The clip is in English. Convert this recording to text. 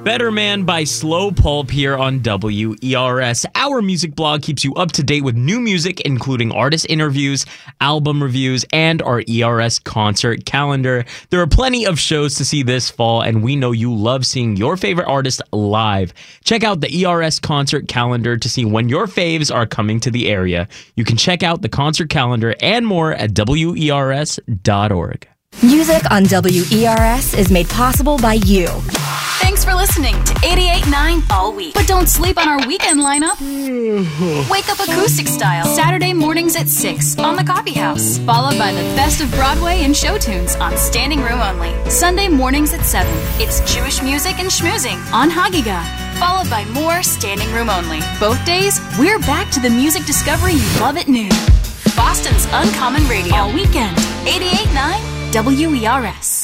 Better Man by Slow Pulp here on WERS. Our music blog keeps you up to date with new music, including artist interviews, album reviews, and our ERS concert calendar. There are plenty of shows to see this fall, and we know you love seeing your favorite artist live. Check out the ERS concert calendar to see when your faves are coming to the area. You can check out the concert calendar and more at WERS.org. Music on WERS is made possible by you. Thanks for listening to 88.9 all week. But don't sleep on our weekend lineup. Wake up acoustic style Saturday mornings at 6 on the Coffee House, followed by the best of Broadway and show tunes on Standing Room Only. Sunday mornings at 7, it's Jewish music and schmoozing on Hagiga, followed by more Standing Room Only. Both days, we're back to the music discovery you love at noon. Boston's Uncommon Radio all weekend. 88.9 WERS.